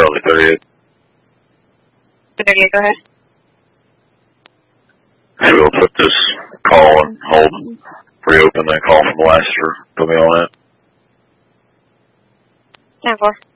Fidelity 38. Fidelity, go ahead. Hey, we'll put this call on hold and reopen that call from Lassiter. Put me on that. 10-4.